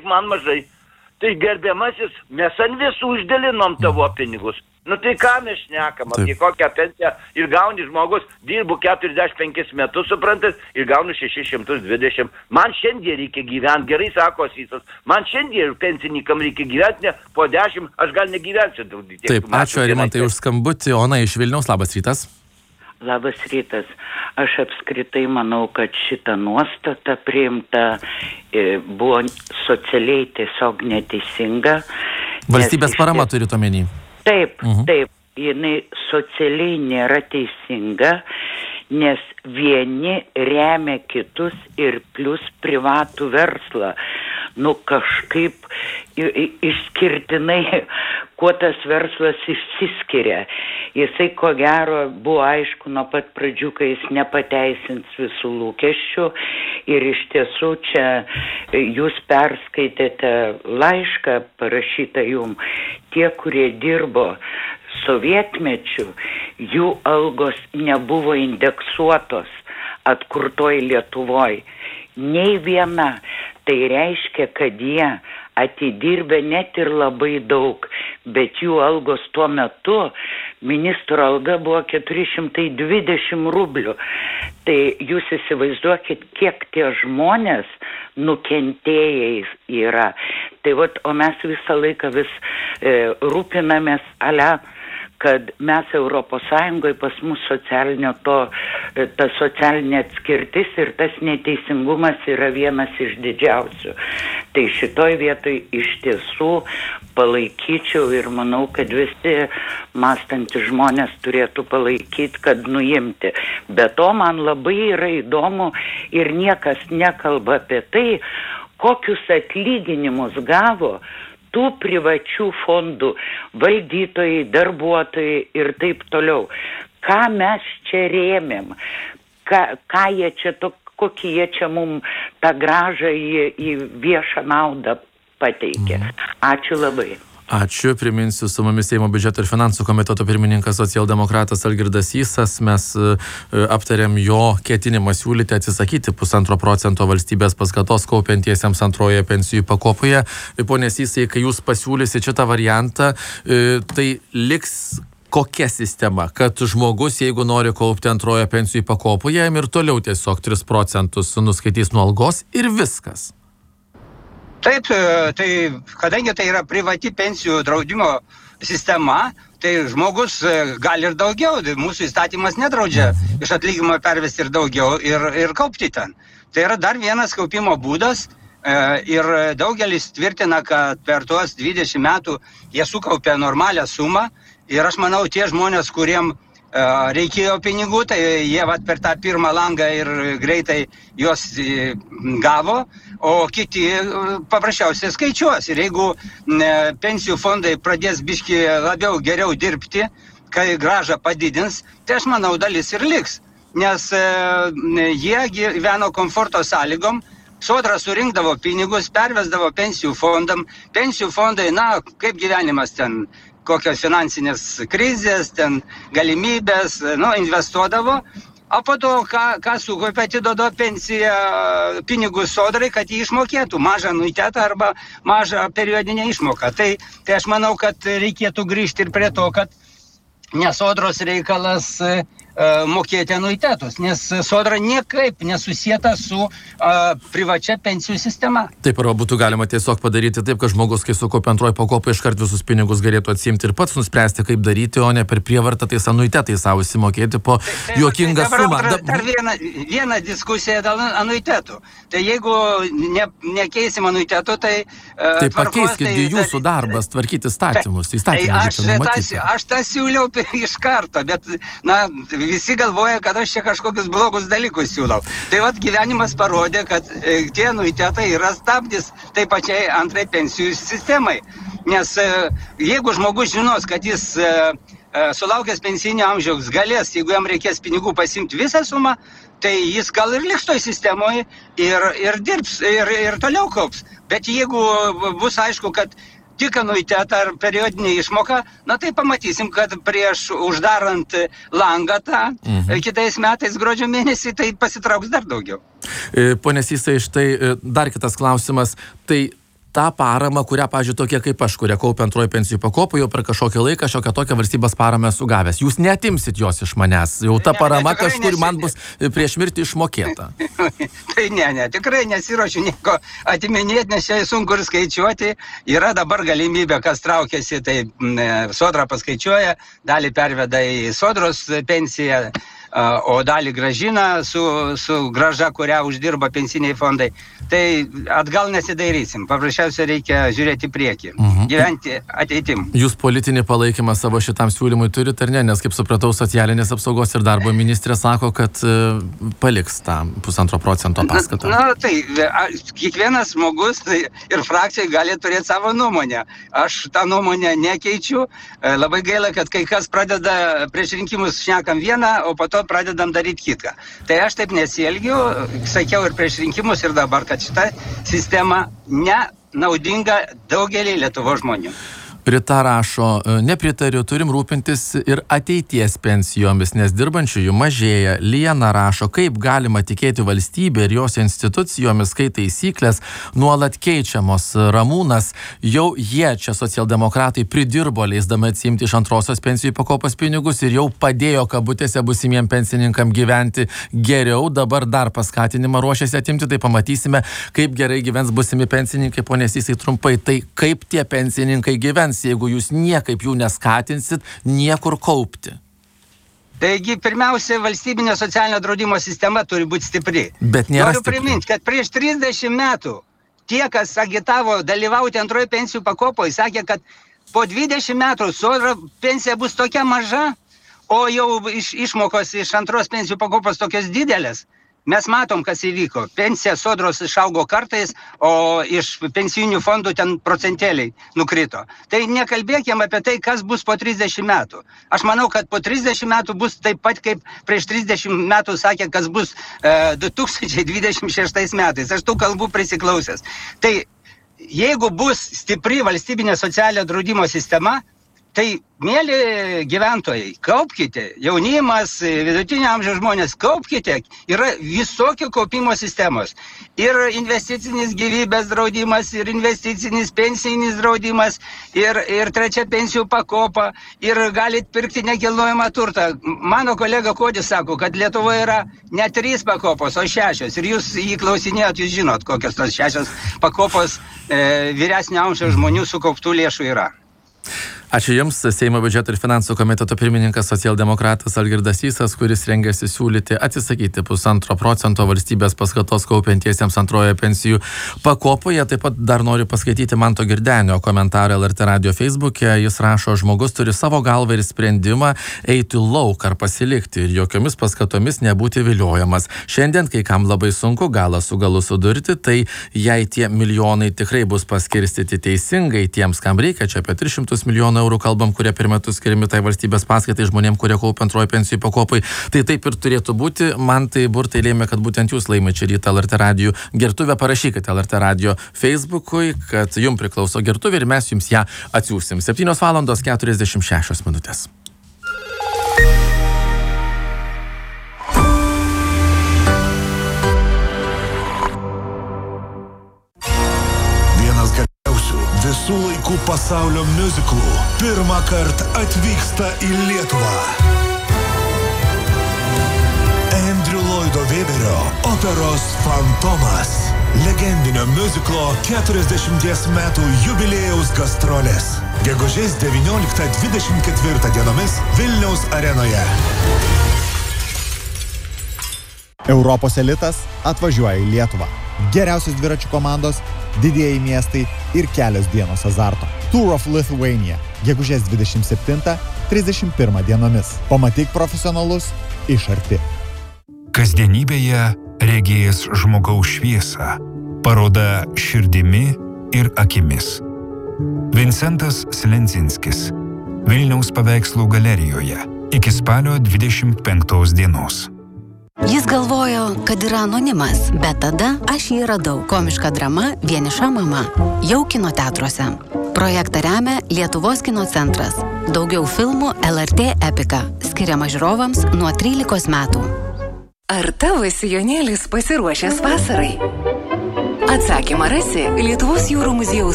man mažai. Tai gerbiamasis, mes ant visų uždėlinom tavo pinigus. Nu tai ką mes šnekam, apie kokią pensiją ir gauni žmogus, dirbu 45 metus, suprantat, ir gaunu 620. Man šiandien reikia gyventi, gerai sako Sysas, man šiandien pensininkam reikia gyventi, ne po 10, aš gal negyvensiu. Taip, ačiū Arimantai už skambutį. Ona iš Vilniaus, labas rytas. Labas rytas. Aš apskritai manau, kad šita nuostata priimta buvo socialiai tiesiog neteisinga. Valstybės parama turi omeny. Taip, taip. Jinai socialiai nėra teisinga, nes vieni remia kitus ir plus privatų verslą. Nu kažkaip išskirtinai, kuo tas verslas išsiskiria. Jisai ko gero buvo aišku nuo pat pradžių, kai jis nepateisins visų lūkesčių ir iš tiesų čia jūs perskaitėte laišką parašytą jum. Tie, kurie dirbo sovietmečiu, jų algos nebuvo indeksuotos atkurtoj Lietuvoj. Nei viena. Tai reiškia, kad jie atidirbė net ir labai daug, bet jų algos tuo metu, ministro alga buvo 420 rublių. Tai jūs įsivaizduokit, kiek tie žmonės nukentėjais yra. Tai vat, o mes visą laiką vis rūpinamės kad mes Europos Sąjungoje pas mus ta socialinė atskirtis ir tas neteisingumas yra vienas iš didžiausių. Tai šitoj vietoj iš tiesų palaikyčiau ir manau, kad visi mąstantys žmonės turėtų palaikyti, kad nuimti. Be to man labai yra įdomu ir niekas nekalba apie tai, kokius atlyginimus gavo tų privačių fondų valdytojai, darbuotojai ir taip toliau. Ką mes čia rėmėm? Ką jie čia, kokį jie čia mums tą grąžą į viešą naudą pateikė? Ačiū labai. Ačiū, priminsiu, su mumis Seimo biudžeto ir finansų komiteto pirmininkas socialdemokratas Algirdas Sysas. Mes aptarėm jo ketinimą siūlyti atsisakyti 1,5% valstybės paskatos kaupiantiesiems antroje pensijų pakopoje. Pone Sysai, kai jūs pasiūlysit šitą variantą, tai liks kokia sistema, kad žmogus, jeigu nori kaupti antroje pensijų pakopoje, jam ir toliau tiesiog 3% nuskaitys nuo algos ir viskas. Taip, tai kadangi tai yra privati pensijų draudimo sistema, tai žmogus gali ir daugiau, mūsų įstatymas nedraudžia iš atlyginimo pervesti ir daugiau ir kaupti ten. Tai yra dar vienas kaupimo būdas ir daugelis tvirtina, kad per tuos 20 metų jie sukaupė normalią sumą ir aš manau, tie žmonės, kuriem reikėjo pinigų, tai jie per tą pirmą langą ir greitai juos gavo, o kiti paprasčiausiai skaičiuos. Ir jeigu pensijų fondai pradės biškį labiau geriau dirbti, kai grąžą padidins, tai aš manau, dalis ir liks. Nes jie gyveno komforto sąlygom, Sodra surinkdavo pinigus, pervesdavo pensijų fondam. Pensijų fondai, kaip gyvenimas ten, kokios finansinės krizės, ten galimybės, investuodavo. O po to, ką sukaupė, atiduodo pensiją pinigus sodrai, kad jį išmokėtų mažą anuitetą arba mažą periodinę išmoką. Tai aš manau, kad reikėtų grįžti ir prie to, kad ne sodros reikalas mokėti anuitetus, nes sodra niekaip nesusieta su privačia pensijų sistema. Taip, arba būtų galima tiesiog padaryti taip, kad žmogus, kai sukaupia antroji pakopa, iškart visus pinigus galėtų atsiimti ir pats nuspręsti, kaip daryti, o ne per prievartą tais anuitetais savo įsimokėti po juokingą sumą. Dar viena diskusija dėl anuitetų. Tai jeigu nekeisim anuitetų, tai... Tai pakeiskit jūsų darbas, tvarkyti įstatymus. Aš tą siūliau iš karto, bet, visi galvoja, kad aš čia kažkokius blogus dalykus siūlau. Tai gyvenimas parodė, kad tie anuitetai yra stabdis tai pačiai antrai pensijų sistemai. Nes jeigu žmogus žinos, kad jis sulaukęs pensijinio amžiaus galės, jeigu jam reikės pinigų pasimti visą sumą, tai jis gal ir liks toj sistemoje ir dirbs, ir toliau kaups. Bet jeigu bus aišku, kad tik anuitetą ar periodinį išmoką, tai pamatysim, kad prieš uždarant langą kitais metais gruodžio mėnesį, tai pasitrauks dar daugiau. Pone Sysai, štai dar kitas klausimas. Tai tą paramą, kurią, pavyzdžiui, tokie kaip aš, kurie kaupia antroji pensijų pakopą, jau per kažkokį laiką šiokią tokią valstybės paramą esu gavęs. Jūs neatimsit jos iš manęs. Jau ta parama kažkur man bus prieš mirtį išmokėta. Tai ne, tikrai nesiruošiu nieko atiminėti, nes čia sunku ir skaičiuoti. Yra dabar galimybė, kas traukiasi, tai Sodra paskaičiuoja, dalį perveda į Sodros pensiją, o dalį gražina su grąža, kurią uždirba pensiniai fondai. Tai atgal nesidairysim. Paprasčiausiai reikia žiūrėti į priekį, gyventi ateitim. Jūs politinį palaikymą savo šitam siūlymui turite ar ne? Nes, kaip supratau, socialinės apsaugos ir darbo ministrė sako, kad paliks tą 1,5% paskatą. Na, tai kiekvienas žmogus ir frakcijai gali turėti savo nuomonę. Aš tą nuomonę nekeičiu. Labai gaila, kad kai kas pradeda prieš rinkimus šnekam vieną, o po to pradedam daryti kitką. Tai aš taip nesielgiu, sakiau ir prieš rinkimus ir dabar, kad šita sistema nenaudinga daugelį Lietuvos žmonių. Rita rašo, nepritariu, turim rūpintis ir ateities pensijomis, nes dirbančiųjų mažėja. Liena rašo, kaip galima tikėti valstybė ir jos institucijomis, kai taisyklės nuolat keičiamos. Ramūnas, jau jie čia socialdemokratai pridirbo leisdami atsiimti iš antrosios pensijų pakopos pinigus ir jau padėjo kabutėse būsimiem pensininkam gyventi geriau. Dabar dar paskatinimą ruošiasi atimti, tai pamatysime, kaip gerai gyvens būsimi pensininkai. Pone Sysai, trumpai, tai kaip tie pensininkai gyvens, jeigu jūs niekaip jų neskatinsit niekur kaupti? Taigi, pirmiausia, valstybinė socialinio draudimo sistema turi būti stipri. Bet nėra Noriu priminti, kad prieš 30 metų tie, kas agitavo dalyvauti antroje pensijų pakopoje, sakė, kad po 20 metų Sodra pensija bus tokia maža, o jau išmokos iš antros pensijų pakopos tokios didelės. Mes matom, kas įvyko. Pensija Sodros išaugo kartais, o iš pensijinių fondų ten procentėliai nukrito. Tai nekalbėkime apie tai, kas bus po 30 metų. Aš manau, kad po 30 metų bus taip pat, kaip prieš 30 metų sakė, kas bus 2026 metais. Aš tų kalbų prisiklausęs. Tai jeigu bus stipri valstybinė socialinio draudimo sistema, tai, mėly gyventojai, kaupkite, jaunimas, vidutinio amžiaus žmonės, kaupkite, yra visokių kaupimo sistemos. Ir investicinis gyvybės draudimas, ir investicinis pensijinis draudimas, ir trečia pensijų pakopa, ir galit pirkti nekilnojamą turtą. Mano kolega Kodis sako, kad Lietuvoje yra ne 3 pakopos, o 6. Ir jūs jį klausinėjot, jūs žinot, kokios tos 6 pakopos vyresnio amžiaus žmonių sukauptų lėšų yra. Ačiū Jums, Seimo biudžeto ir finansų komiteto pirmininkas socialdemokratas Algirdas Sysas, kuris rengiasi siūlyti atsisakyti 1,5% valstybės paskatos kaupiantiesiems antrojoje pensijų pakopoje. Taip pat dar noriu paskaityti Manto Girdenio komentarą LRT radio Facebook'e. Jis rašo, žmogus turi savo galvą ir sprendimą eiti lauk ar pasilikti ir jokiomis paskatomis nebūti viliojamas. Šiandien, kai kam labai sunku galą su galu sudurti, tai jei tie milijonai tikrai bus paskirstyti teisingai tiems, kam reikia, čia apie 300 milijonų eurų kalbam, kurie per metus skiriami tai valstybės paskaitai žmonėm, kurie kaupia antroji pensijų pakopai. Tai taip ir turėtų būti. Man tai burtai lėmė, kad būtent jūs laimėte čia rytą LRT radio gertuvę. Parašykite LRT radio Facebook'ui, kad jums priklauso gertuvė ir mes jums ją atsiųsim. 7:46 minutės. Visų laikų pasaulio miuziklų pirmą kartą atvyksta į Lietuvą. Andrew Lloydo Webberio operos Fantomas. Legendinio miuziklo 40 metų jubiliejaus gastrolės. Gegužės 19-24 dienomis Vilniaus arenoje. Europos elitas atvažiuoja į Lietuvą. Geriausios dviračių komandos, didieji miestai ir kelios dienos azarto. Tour of Lithuania. Gegužės 27-31 dienomis. Pamatyk profesionalus iš arti. Kasdienybėje regėjęs žmogaus šviesą. Paroda širdimi ir akimis. Vincentas Slenzinskis. Vilniaus paveikslų galerijoje. Iki spalio 25 dienos. Jis galvojo, kad yra anonimas, bet tada aš jį radau. Komiška drama Vieniša mama. Jau kino teatruose. Projektą remia Lietuvos kino centras. Daugiau filmų LRT Epika. Skiriama žiūrovams nuo 13 metų. Ar tavo sijonėlis pasiruošęs vasarai? Atsakymą rasi Lietuvos jūrų muziejaus